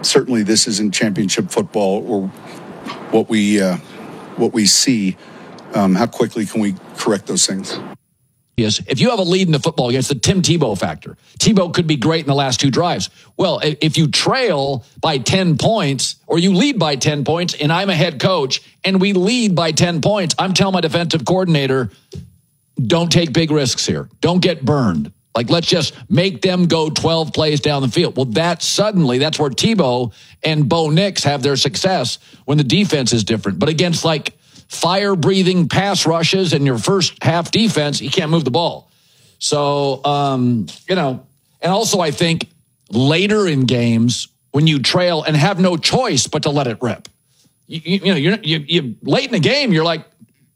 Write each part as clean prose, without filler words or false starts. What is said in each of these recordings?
certainly this isn't championship football or what we see. How quickly can we correct those things? Yes, if you have a lead in the football game, it's the Tim Tebow factor. Tebow could be great in the last 2 drives. Well, if you trail by 10 points or you lead by 10 points and I'm a head coach and we lead by 10 points, I'm telling my defensive coordinator, don't take big risks here. Don't get burned. Like, let's just make them go 12 plays down the field. Well, that's where Tebow and Bo Nix have their success when the defense is different. But against like fire-breathing pass rushes and your first half defense, you can't move the ball. So, and also I think later in games when you trail and have no choice but to let it rip. You're late in the game, you're like,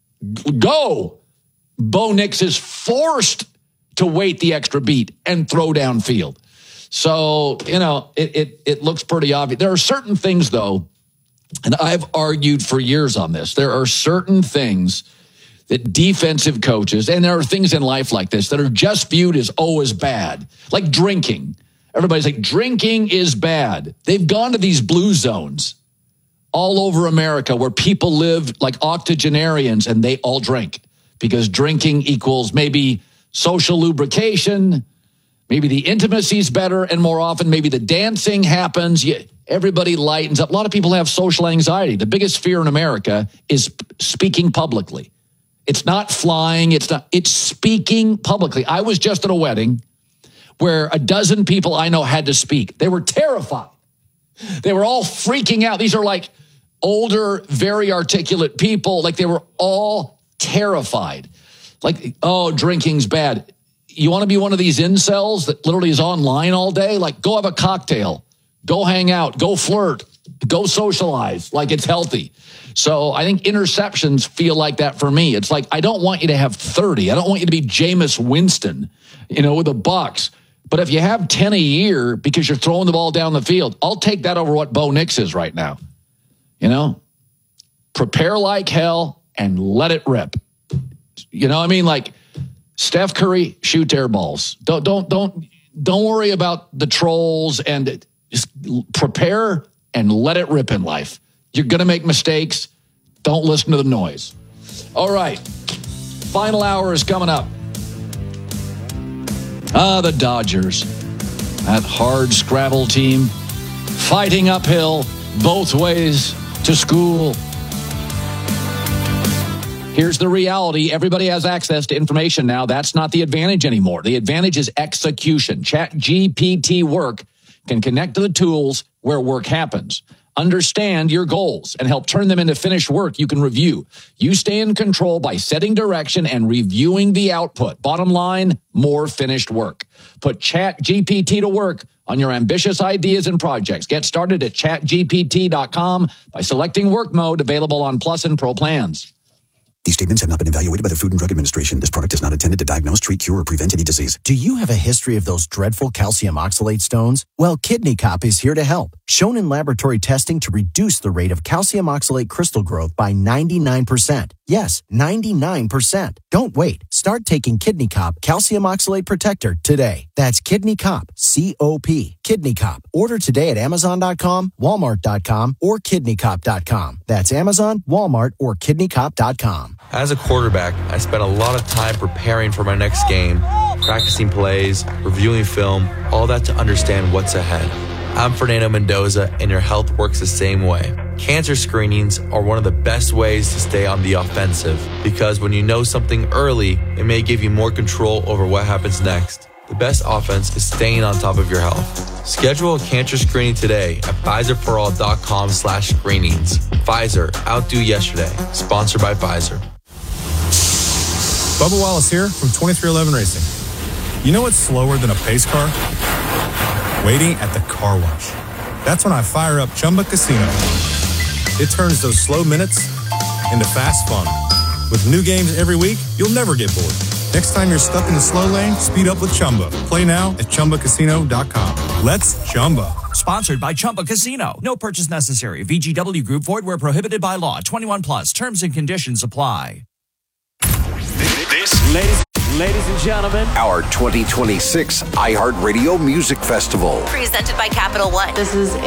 go. Bo Nix is forced to wait the extra beat and throw downfield. So, it looks pretty obvious. There are certain things, though, and I've argued for years on this. There are certain things that defensive coaches, and there are things in life like this that are just viewed as bad. Like drinking. Everybody's like, drinking is bad. They've gone to these blue zones all over America where people live like octogenarians and they all drink because drinking equals maybe social lubrication, maybe the intimacy's better, and more often maybe the dancing happens. Everybody lightens up. A lot of people have social anxiety. The biggest fear in America is speaking publicly. It's not flying. It's speaking publicly. I was just at a wedding where 12 people I know had to speak. They were terrified. They were all freaking out. These are like older, very articulate people. Like they were all terrified. Like, drinking's bad. You want to be one of these incels that literally is online all day? Like, go have a cocktail. Go hang out. Go flirt. Go socialize. Like, it's healthy. So I think interceptions feel like that for me. It's like, I don't want you to have 30. I don't want you to be Jameis Winston, with the Bucs. But if you have 10 a year because you're throwing the ball down the field, I'll take that over what Bo Nix is right now. Prepare like hell and let it rip. Like Steph Curry, shoot air balls. Don't worry about the trolls and just prepare and let it rip in life. You're going to make mistakes. Don't listen to the noise. All right. Final hour is coming up. The Dodgers. That hard Scrabble team fighting uphill both ways to school. Here's the reality. Everybody has access to information now. That's not the advantage anymore. The advantage is execution. ChatGPT Work can connect to the tools where work happens. Understand your goals and help turn them into finished work you can review. You stay in control by setting direction and reviewing the output. Bottom line, more finished work. Put ChatGPT to work on your ambitious ideas and projects. Get started at chatgpt.com by selecting work mode, available on Plus and Pro plans. These statements have not been evaluated by the Food and Drug Administration. This product is not intended to diagnose, treat, cure, or prevent any disease. Do you have a history of those dreadful calcium oxalate stones? Well, Kidney Cop is here to help. Shown in laboratory testing to reduce the rate of calcium oxalate crystal growth by 99%. Yes, 99%. Don't wait. Start taking Kidney Cop Calcium Oxalate Protector today. That's Kidney Cop, C-O-P. Kidney Cop. Order today at Amazon.com, Walmart.com, or KidneyCop.com. That's Amazon, Walmart, or KidneyCop.com. As a quarterback, I spent a lot of time preparing for my next game, practicing plays, reviewing film, all that to understand what's ahead. I'm Fernando Mendoza, and your health works the same way. Cancer screenings are one of the best ways to stay on the offensive because when you know something early, it may give you more control over what happens next. The best offense is staying on top of your health. Schedule a cancer screening today at Pfizerforall.com/screenings. Pfizer, outdo yesterday. Sponsored by Pfizer. Bubba Wallace here from 2311 Racing. You know what's slower than a pace car? Waiting at the car wash. That's when I fire up Chumba Casino. It turns those slow minutes into fast fun. With new games every week, you'll never get bored. Next time you're stuck in the slow lane, speed up with Chumba. Play now at ChumbaCasino.com. Let's Chumba. Sponsored by Chumba Casino. No purchase necessary. VGW Group. Void where prohibited by law. 21 plus. Terms and conditions apply. Ladies and gentlemen, our 2026 iHeartRadio Music Festival. Presented by Capital One. This is